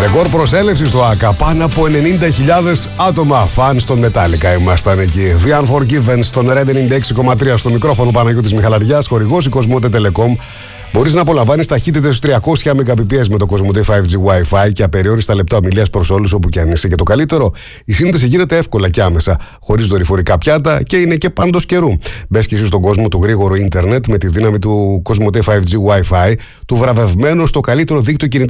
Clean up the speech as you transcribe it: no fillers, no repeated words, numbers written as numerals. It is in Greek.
Ρεκόρ προσέλευσης στο ΆΚΑ. Πάνω από 90.000 άτομα. Φαν στον Metallica ήμασταν εκεί. The Unforgiven στον Red 96,3. Στο μικρόφωνο Παναγιώτης Μιχαλαριάς. Χορηγός η Κοσμοτέ Telecom. Μπορείς να απολαμβάνεις ταχύτητες 300 Mbps με το Κοσμοτέ 5G Wi-Fi και απεριόριστα λεπτά ομιλίας προς όλους όπου κι αν είσαι. Και το καλύτερο, η σύνδεση γίνεται εύκολα και άμεσα, χωρίς δορυφορικά πιάτα και είναι και πάντως καιρού. Μπες και εσύ στον κόσμο του γρήγορου ίντερνετ με τη δύναμη του Κοσμοτέ 5G Wi-Fi, του βραβευμένου στο καλύτερο δίκτυο κινητής